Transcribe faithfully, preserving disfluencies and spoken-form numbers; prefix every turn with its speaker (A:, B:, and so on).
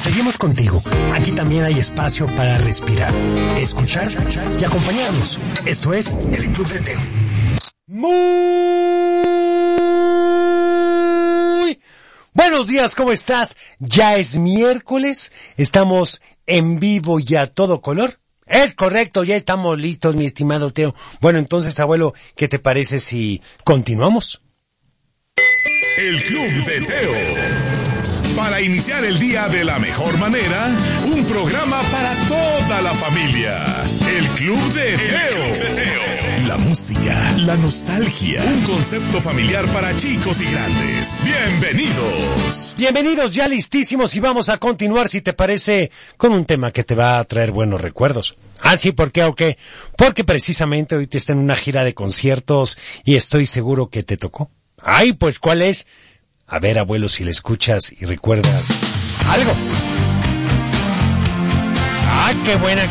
A: Seguimos contigo. Aquí también hay espacio para respirar, escuchar y acompañarnos. Esto es el Club de Teo. Muy buenos días, ¿cómo estás? Ya es miércoles, estamos en vivo y a todo color. Es correcto, ya estamos listos, mi estimado Teo. Bueno, entonces, abuelo, ¿qué te parece si continuamos?
B: El Club de Teo. Para iniciar el día de la mejor manera, un programa para toda la familia. El Club de Teo. La música, la nostalgia, un concepto familiar para chicos y grandes. Bienvenidos.
A: Bienvenidos, ya listísimos, y vamos a continuar, si te parece, con un tema que te va a traer buenos recuerdos. Ah, sí, ¿por qué o qué? Porque precisamente hoy te está en una gira de conciertos y estoy seguro que te tocó. Ay, pues, ¿cuál es? A ver, abuelo, si le escuchas y recuerdas algo. Ah, qué buena